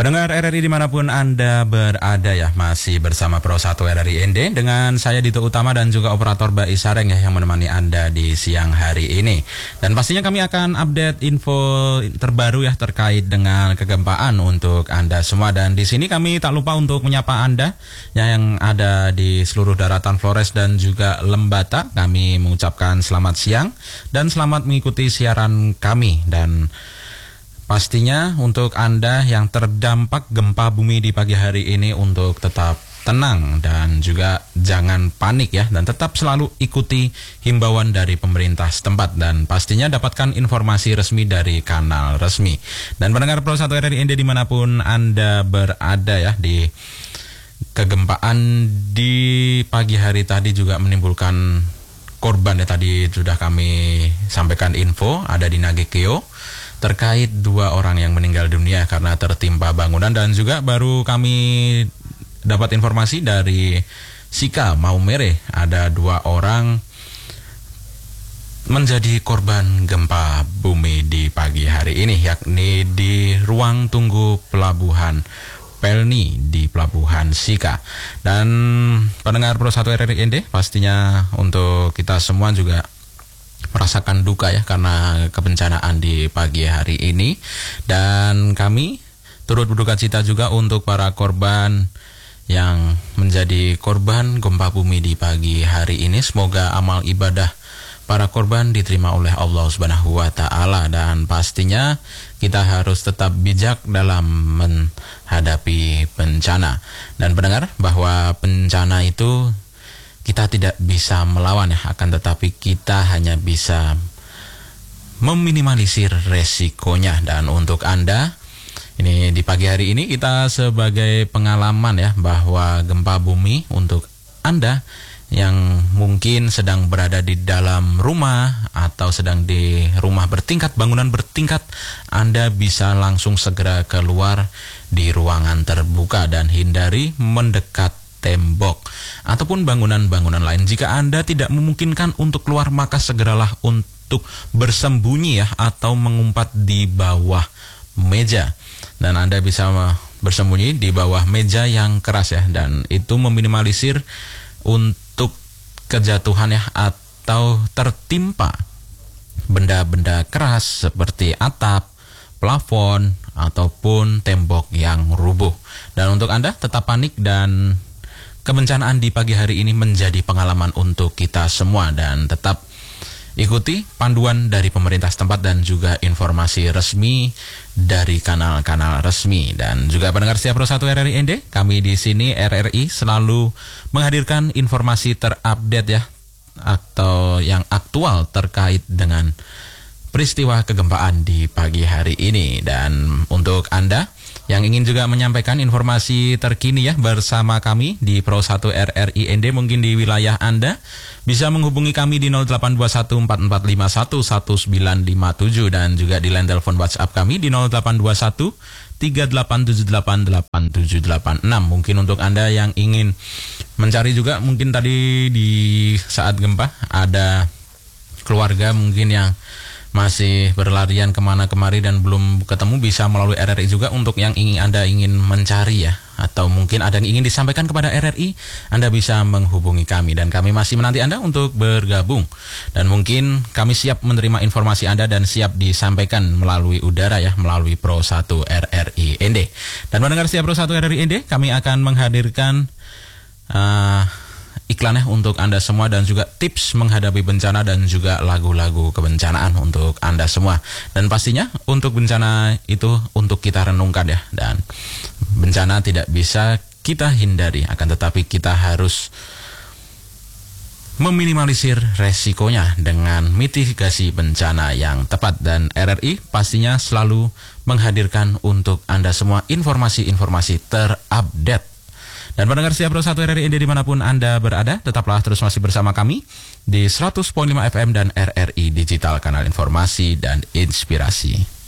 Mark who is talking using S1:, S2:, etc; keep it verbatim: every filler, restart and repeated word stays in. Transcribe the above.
S1: Pendengar R R I dimanapun Anda berada ya, masih bersama Pro satu R R I N D dengan saya Dito Utama dan juga operator Mbak Isareng ya yang menemani Anda di siang hari ini. Dan pastinya kami akan update info terbaru ya terkait dengan kegempaan untuk Anda semua. Dan di sini kami tak lupa untuk menyapa Anda ya, yang ada di seluruh daratan Flores dan juga Lembata. Kami mengucapkan selamat siang dan selamat mengikuti siaran kami. Dan pastinya untuk Anda yang terdampak gempa bumi di pagi hari ini untuk tetap tenang dan juga jangan panik ya, dan tetap selalu ikuti himbauan dari pemerintah setempat dan pastinya dapatkan informasi resmi dari kanal resmi. Dan pendengar Pro satu R R I N D dimanapun Anda berada ya, di kegempaan di pagi hari tadi juga menimbulkan korban ya. Tadi sudah kami sampaikan info ada di Nagekeo terkait dua orang yang meninggal dunia karena tertimpa bangunan, dan juga baru kami dapat informasi dari Sika Maumere ada dua orang menjadi korban gempa bumi di pagi hari ini, yakni di ruang tunggu pelabuhan Pelni di Pelabuhan Sika. Dan pendengar Pro satu R R I N D, pastinya untuk kita semua juga merasakan duka ya karena kebencanaan di pagi hari ini, dan kami turut berduka cita juga untuk para korban yang menjadi korban gempa bumi di pagi hari ini. Semoga amal ibadah para korban diterima oleh Allah Subhanahu wa taala, dan pastinya kita harus tetap bijak dalam menghadapi bencana. Dan pendengar, bahwa bencana itu kita tidak bisa melawan ya, akan tetapi kita hanya bisa meminimalisir resikonya. Dan untuk Anda, ini di pagi hari ini kita sebagai pengalaman ya, bahwa gempa bumi untuk Anda yang mungkin sedang berada di dalam rumah atau sedang di rumah bertingkat, bangunan bertingkat, Anda bisa langsung segera keluar di ruangan terbuka dan hindari mendekat tembok ataupun bangunan-bangunan lain. Jika Anda tidak memungkinkan untuk keluar, maka segeralah untuk bersembunyi ya, atau mengumpat di bawah meja. Dan Anda bisa bersembunyi di bawah meja yang keras ya, dan itu meminimalisir untuk kejatuhan ya, atau tertimpa benda-benda keras seperti atap, plafon, ataupun tembok yang rubuh. Dan untuk Anda tetap panik, dan kebencanaan di pagi hari ini menjadi pengalaman untuk kita semua, dan tetap ikuti panduan dari pemerintah setempat dan juga informasi resmi dari kanal-kanal resmi. Dan juga pendengar setia Pro satu R R I N D, kami di sini R R I selalu menghadirkan informasi terupdate ya, atau yang aktual terkait dengan peristiwa kegempaan di pagi hari ini. Dan untuk Anda yang ingin juga menyampaikan informasi terkini ya bersama kami di Pro satu R R I N D, mungkin di wilayah Anda, bisa menghubungi kami di nol delapan dua satu empat empat lima satu satu sembilan lima tujuh, dan juga di line telepon WhatsApp kami di nol delapan dua satu tiga delapan tujuh delapan delapan tujuh delapan enam. Mungkin untuk Anda yang ingin mencari juga, mungkin tadi di saat gempa ada keluarga mungkin yang masih berlarian kemana-kemari dan belum ketemu, bisa melalui R R I juga. Untuk yang ingin Anda ingin mencari ya, atau mungkin ada yang ingin disampaikan kepada R R I, Anda bisa menghubungi kami, dan kami masih menanti Anda untuk bergabung. Dan mungkin kami siap menerima informasi Anda dan siap disampaikan melalui udara ya, melalui Pro satu R R I N D. Dan mendengar siap Pro satu R R I N D, kami akan menghadirkan uh, iklannya untuk Anda semua, dan juga tips menghadapi bencana dan juga lagu-lagu kebencanaan untuk Anda semua. Dan pastinya untuk bencana itu untuk kita renungkan ya, dan bencana tidak bisa kita hindari, akan tetapi kita harus meminimalisir resikonya dengan mitigasi bencana yang tepat. Dan R R I pastinya selalu menghadirkan untuk Anda semua informasi-informasi terupdate. Dan pendengar setia Pro satu R R I N D dimanapun Anda berada, tetaplah terus masih bersama kami di seratus koma lima F M dan R R I Digital, kanal informasi dan inspirasi.